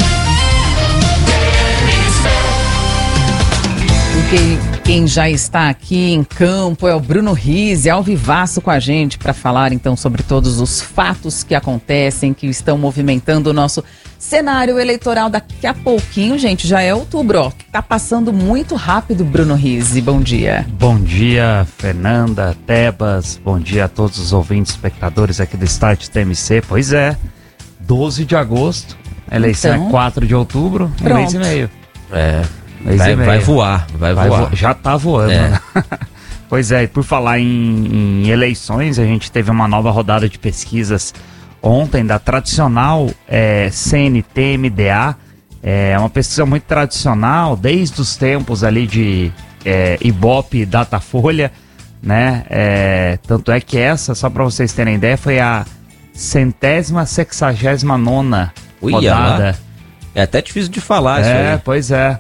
Quem já está aqui em campo é o Bruno Rizzi, ao vivaço com a gente, para falar então sobre todos os fatos que acontecem, que estão movimentando o nosso cenário eleitoral. Daqui a pouquinho, gente, já é outubro, ó. Tá passando muito rápido, Bruno Rizzi. Bom dia. Bom dia, Fernanda, Tebas. Bom dia a todos os ouvintes, espectadores aqui do Start TMC. Pois é, 12 de agosto, a eleição então, é 4 de outubro, um mês e meio. Vai voar. Já tá voando, né? Pois é, e por falar em eleições, a gente teve uma nova rodada de pesquisas ontem da tradicional CNT-MDA. É uma pesquisa muito tradicional, desde os tempos ali de Ibope e Datafolha, né? Tanto é que essa, só para vocês terem ideia, foi a 169ª rodada. É até difícil de falar isso aí. Pois é.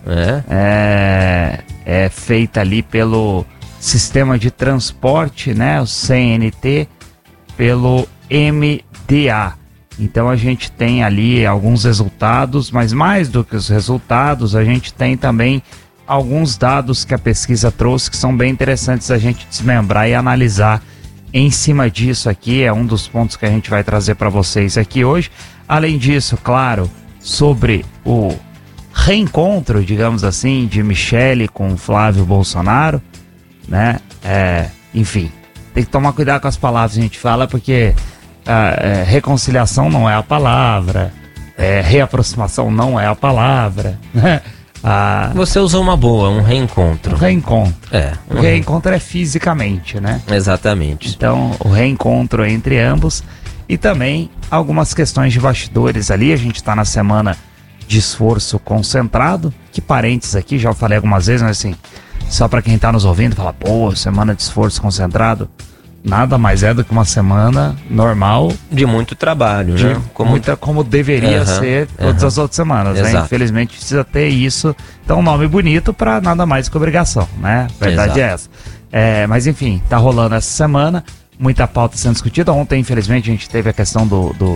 É feita ali pelo Sistema de Transporte, né? O CNT, pelo MDA. Então a gente tem ali alguns resultados, mas mais do que os resultados, a gente tem também alguns dados que a pesquisa trouxe que são bem interessantes a gente desmembrar e analisar em cima disso aqui. É um dos pontos que a gente vai trazer para vocês aqui hoje. Além disso, claro, sobre o reencontro, digamos assim, de Michele com Flávio Bolsonaro, né? Enfim, tem que tomar cuidado com as palavras que a gente fala, porque reconciliação não é a palavra, reaproximação não é a palavra, né? Você usou uma boa, um reencontro. O reencontro é fisicamente, né? Exatamente. Então, o reencontro entre ambos. E também algumas questões de bastidores ali. A gente está na semana de esforço concentrado. Que parênteses aqui, já falei algumas vezes, mas assim, só para quem está nos ouvindo, fala, pô, semana de esforço concentrado. Nada mais é do que uma semana normal. De muito trabalho, né? Como deveria ser todas as outras semanas, né? Infelizmente precisa ter isso. Então, um nome bonito para nada mais que obrigação, né? A verdade é essa. Mas enfim, tá rolando essa semana. Muita pauta sendo discutida. Ontem, infelizmente, a gente teve a questão do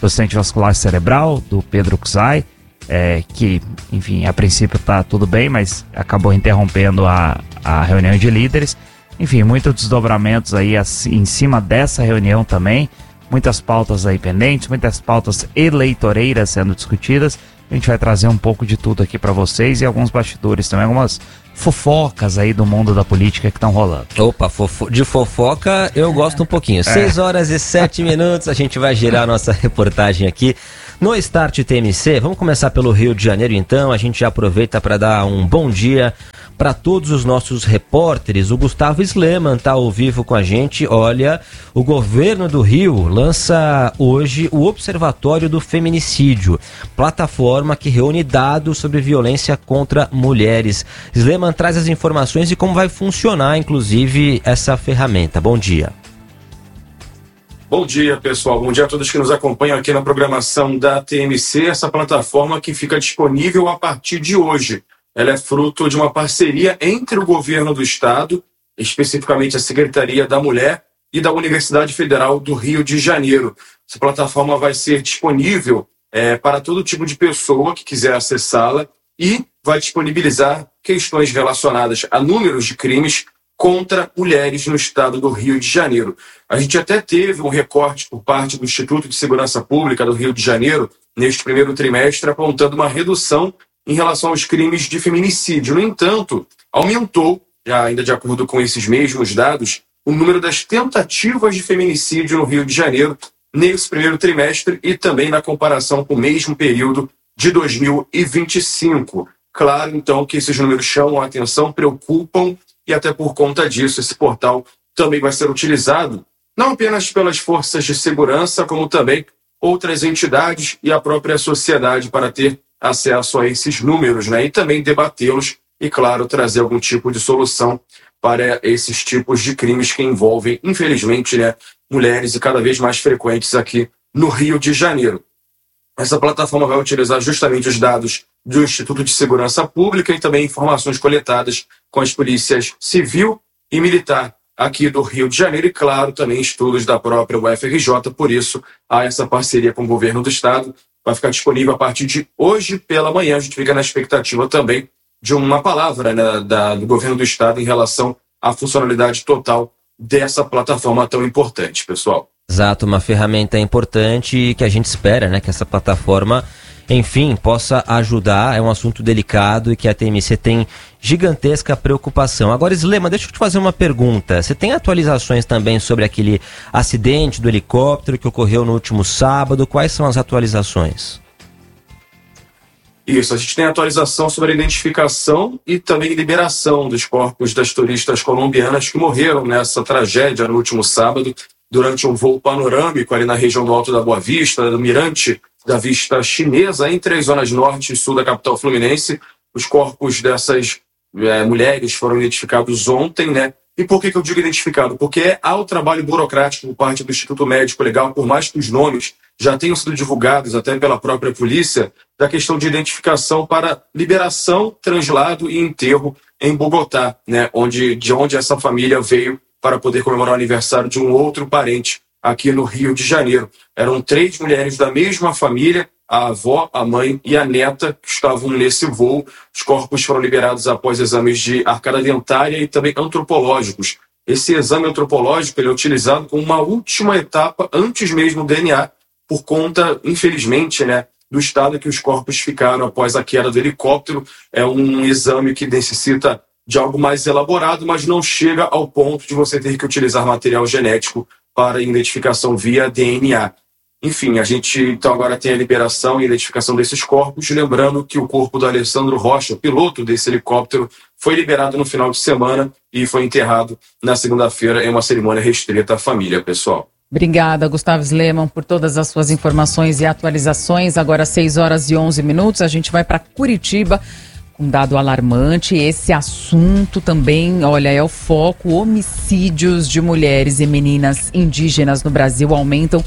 do acidente vascular cerebral, do Pedro Kuczaj, que, enfim, a princípio está tudo bem, mas acabou interrompendo a reunião de líderes. Enfim, muitos desdobramentos aí em cima dessa reunião também, muitas pautas aí pendentes, muitas pautas eleitoreiras sendo discutidas. A gente vai trazer um pouco de tudo aqui para vocês e alguns bastidores também, algumas fofocas aí do mundo da política que estão rolando. Opa, de fofoca eu gosto um pouquinho. 6 horas e 7 minutos, a gente vai girar a nossa reportagem aqui no Start TMC. Vamos começar pelo Rio de Janeiro então, a gente já aproveita para dar um bom dia para todos os nossos repórteres. O Gustavo Sleman está ao vivo com a gente. Olha, o governo do Rio lança hoje o Observatório do Feminicídio, plataforma que reúne dados sobre violência contra mulheres. Sleman traz as informações e como vai funcionar, inclusive, essa ferramenta. Bom dia. Bom dia, pessoal. Bom dia a todos que nos acompanham aqui na programação da TMC, essa plataforma que fica disponível a partir de hoje. Ela é fruto de uma parceria entre o governo do estado, especificamente a Secretaria da Mulher, e da Universidade Federal do Rio de Janeiro. Essa plataforma vai ser disponível para todo tipo de pessoa que quiser acessá-la e vai disponibilizar questões relacionadas a números de crimes contra mulheres no estado do Rio de Janeiro. A gente até teve um recorte por parte do Instituto de Segurança Pública do Rio de Janeiro, neste primeiro trimestre, apontando uma redução em relação aos crimes de feminicídio. No entanto, aumentou, ainda de acordo com esses mesmos dados, o número das tentativas de feminicídio no Rio de Janeiro nesse primeiro trimestre e também na comparação com o mesmo período de 2025. Claro, então, que esses números chamam a atenção, preocupam e até por conta disso esse portal também vai ser utilizado não apenas pelas forças de segurança, como também outras entidades e a própria sociedade para ter acesso a esses números, né? E também debatê-los e, claro, trazer algum tipo de solução para esses tipos de crimes que envolvem, infelizmente, né, mulheres e cada vez mais frequentes aqui no Rio de Janeiro. Essa plataforma vai utilizar justamente os dados do Instituto de Segurança Pública e também informações coletadas com as polícias civil e militar aqui do Rio de Janeiro e, claro, também estudos da própria UFRJ. Por isso, há essa parceria com o governo do estado. Vai ficar disponível a partir de hoje pela manhã. A gente fica na expectativa também de uma palavra, né, do governo do estado em relação à funcionalidade total dessa plataforma tão importante, pessoal. Exato, uma ferramenta importante e que a gente espera, né, que essa plataforma, enfim, possa ajudar. É um assunto delicado e que a TMC tem gigantesca preocupação. Agora, Sleman, deixa eu te fazer uma pergunta. Você tem atualizações também sobre aquele acidente do helicóptero que ocorreu no último sábado? Quais são as atualizações? Isso, a gente tem atualização sobre a identificação e também liberação dos corpos das turistas colombianas que morreram nessa tragédia no último sábado durante um voo panorâmico ali na região do Alto da Boa Vista, do Mirante da Vista Chinesa, entre as zonas norte e sul da capital fluminense. Os corpos dessas mulheres foram identificados ontem, né? E por que eu digo identificado? Porque há o trabalho burocrático por parte do Instituto Médico Legal, por mais que os nomes já tenham sido divulgados até pela própria polícia, da questão de identificação para liberação, translado e enterro em Bogotá, né? De onde essa família veio para poder comemorar o aniversário de um outro parente aqui no Rio de Janeiro. Eram 3 mulheres da mesma família, a avó, a mãe e a neta, que estavam nesse voo. Os corpos foram liberados após exames de arcada dentária e também antropológicos. Esse exame antropológico ele é utilizado como uma última etapa antes mesmo do DNA, por conta, infelizmente, né, do estado que os corpos ficaram após a queda do helicóptero. É um exame que necessita de algo mais elaborado, mas não chega ao ponto de você ter que utilizar material genético para identificação via DNA. Enfim, a gente então agora tem a liberação e identificação desses corpos, lembrando que o corpo do Alessandro Rocha, piloto desse helicóptero, foi liberado no final de semana e foi enterrado na segunda-feira em uma cerimônia restrita à família, pessoal. Obrigada, Gustavo Sleman, por todas as suas informações e atualizações. Agora 6 horas e 11 minutos, a gente vai para Curitiba. Um dado alarmante, esse assunto também, olha, é o foco. Homicídios de mulheres e meninas indígenas no Brasil aumentam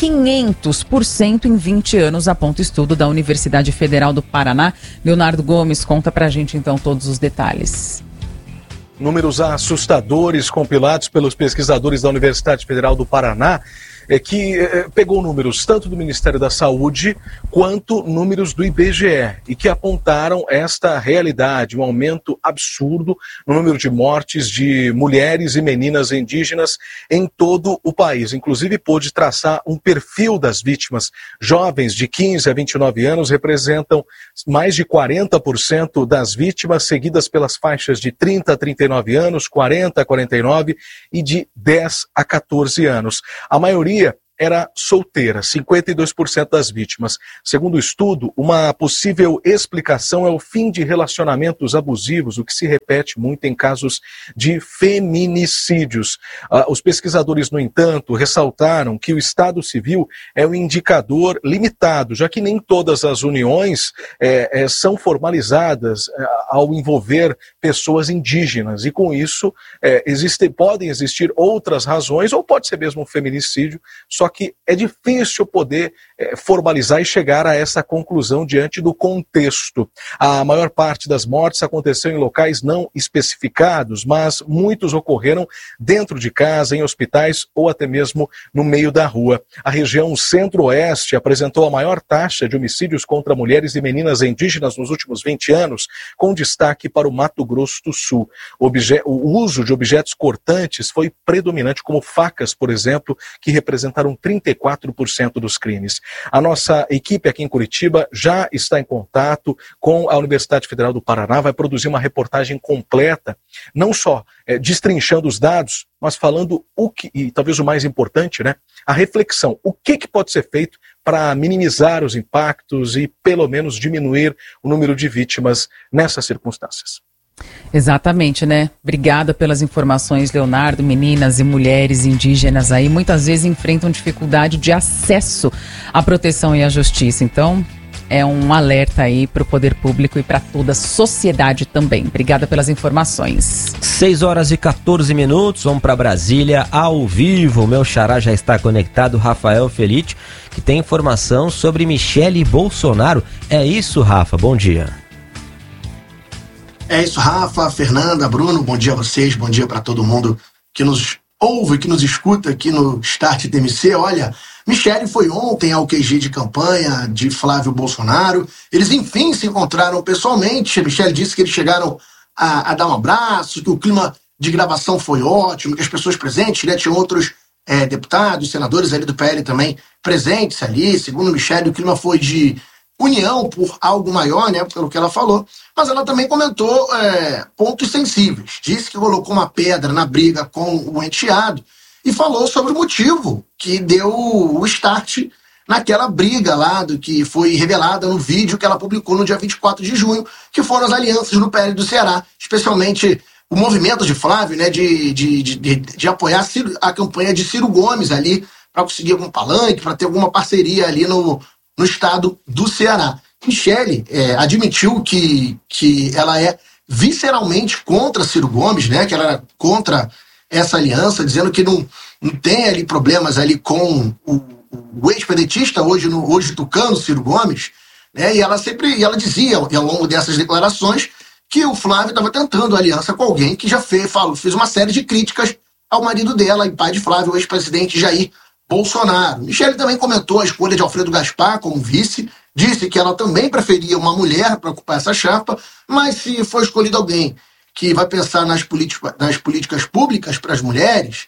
500% em 20 anos, aponta o estudo da Universidade Federal do Paraná. Leonardo Gomes conta pra gente então todos os detalhes. Números assustadores compilados pelos pesquisadores da Universidade Federal do Paraná que pegou números tanto do Ministério da Saúde quanto números do IBGE e que apontaram esta realidade, um aumento absurdo no número de mortes de mulheres e meninas indígenas em todo o país. Inclusive pôde traçar um perfil das vítimas. Jovens de 15 a 29 anos representam mais de 40% das vítimas, seguidas pelas faixas de 30 a 39 anos, 40 a 49 e de 10 a 14 anos. A maioria era solteira, 52% das vítimas. Segundo o estudo, uma possível explicação é o fim de relacionamentos abusivos, o que se repete muito em casos de feminicídios. Os pesquisadores, no entanto, ressaltaram que o Estado Civil é um indicador limitado, já que nem todas as uniões são formalizadas ao envolver pessoas indígenas, e com isso podem existir outras razões, ou pode ser mesmo um feminicídio, só que é difícil poder formalizar e chegar a essa conclusão diante do contexto. A maior parte das mortes aconteceu em locais não especificados, mas muitos ocorreram dentro de casa, em hospitais ou até mesmo no meio da rua. A região centro-oeste apresentou a maior taxa de homicídios contra mulheres e meninas indígenas nos últimos 20 anos, com destaque para o Mato Grosso do Sul. O uso de objetos cortantes foi predominante, como facas, por exemplo, que representaram 34% dos crimes. A nossa equipe aqui em Curitiba já está em contato com a Universidade Federal do Paraná, vai produzir uma reportagem completa, não só destrinchando os dados, mas falando o que, e talvez o mais importante, né, a reflexão, o que pode ser feito para minimizar os impactos e pelo menos diminuir o número de vítimas nessas circunstâncias. Exatamente, né? Obrigada pelas informações, Leonardo. Meninas e mulheres indígenas aí muitas vezes enfrentam dificuldade de acesso à proteção e à justiça. Então, é um alerta aí para o poder público e para toda a sociedade também. Obrigada pelas informações. 6h14, vamos para Brasília, ao vivo. O meu xará já está conectado, Rafael Felite, que tem informação sobre Michele Bolsonaro. É isso, Rafa? Bom dia. É isso, Rafa, Fernanda, Bruno, bom dia a vocês, bom dia para todo mundo que nos ouve, que nos escuta aqui no Start TMC. Olha, Michele foi ontem ao QG de campanha de Flávio Bolsonaro. Eles, enfim, se encontraram pessoalmente. Michele disse que eles chegaram a dar um abraço, que o clima de gravação foi ótimo, que as pessoas presentes, né, tinham outros deputados, senadores ali do PL também presentes ali. Segundo Michele, o clima foi de união por algo maior, né, pelo que ela falou, mas ela também comentou pontos sensíveis. Disse que colocou uma pedra na briga com o enteado e falou sobre o motivo que deu o start naquela briga lá, do que foi revelada no vídeo que ela publicou no dia 24 de junho, que foram as alianças no PL do Ceará, especialmente o movimento de Flávio, né, de apoiar a campanha de Ciro Gomes ali, para conseguir algum palanque, para ter alguma parceria ali no estado do Ceará. Michele admitiu que ela é visceralmente contra Ciro Gomes, né, que ela era contra essa aliança, dizendo que não tem ali problemas ali com o ex-pedetista, hoje tucano, Ciro Gomes, né, e ela dizia, ao longo dessas declarações, que o Flávio estava tentando aliança com alguém que já fez uma série de críticas ao marido dela, e pai de Flávio, o ex-presidente Jair Bolsonaro. Michele também comentou a escolha de Alfredo Gaspar como vice, disse que ela também preferia uma mulher para ocupar essa chapa, mas se for escolhido alguém que vai pensar nas políticas públicas para as mulheres,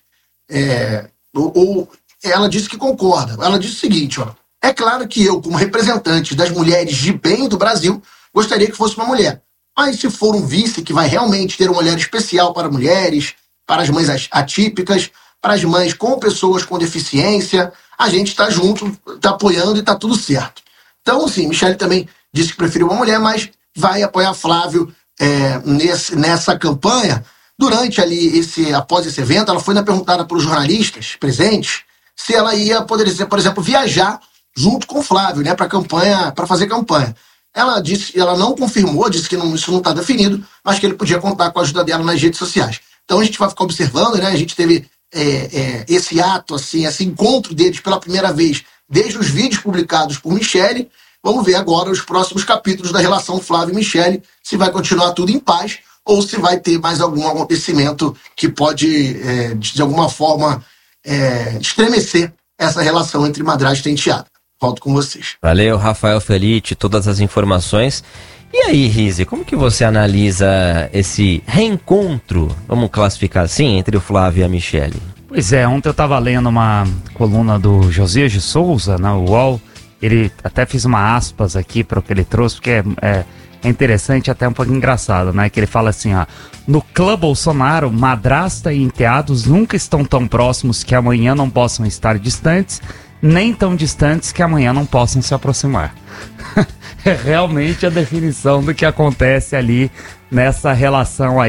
ela disse que concorda. Ela disse o seguinte, é claro que eu, como representante das mulheres de bem do Brasil, gostaria que fosse uma mulher, mas se for um vice que vai realmente ter um olhar especial para mulheres, para as mães atípicas, para as mães com pessoas com deficiência, a gente está junto, está apoiando e está tudo certo. Então, sim, Michele também disse que preferiu uma mulher, mas vai apoiar Flávio nessa campanha. Durante ali, após esse evento, ela foi perguntada pelos jornalistas presentes se ela ia poder, por exemplo, viajar junto com Flávio, né, para fazer campanha. Ela não confirmou, disse que isso não está definido, mas que ele podia contar com a ajuda dela nas redes sociais. Então a gente vai ficar observando, né? A gente teve esse ato, assim, esse encontro deles pela primeira vez desde os vídeos publicados por Michele. Vamos ver agora os próximos capítulos da relação Flávio e Michele, se vai continuar tudo em paz ou se vai ter mais algum acontecimento que pode, de alguma forma, estremecer essa relação entre madrasta e enteada. Volto com vocês. Valeu, Rafael Felite, todas as informações. E aí, Rizzi, como que você analisa esse reencontro, vamos classificar assim, entre o Flávio e a Michele? Pois é, ontem eu estava lendo uma coluna do Josias de Souza, na UOL. Ele até fez uma aspas aqui para o que ele trouxe, porque é interessante, até um pouco engraçado, né? Que ele fala assim, ó: no clã Bolsonaro, madrasta e enteados nunca estão tão próximos que amanhã não possam estar distantes, nem tão distantes que amanhã não possam se aproximar. É realmente a definição do que acontece ali nessa relação aí.